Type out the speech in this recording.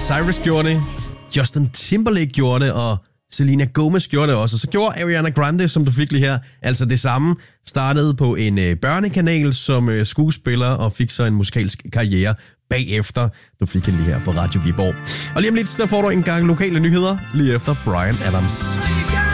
Cyrus gjorde det, Justin Timberlake gjorde det, og Selena Gomez gjorde det også. Og så gjorde Ariana Grande, som du fik lige her, altså det samme. Startede på en børnekanal som skuespiller og fik så en musikalsk karriere bagefter. Du fik hende lige her på Radio Viborg. Og lige om lidt, der får du en gang lokale nyheder, lige efter Bryan Adams.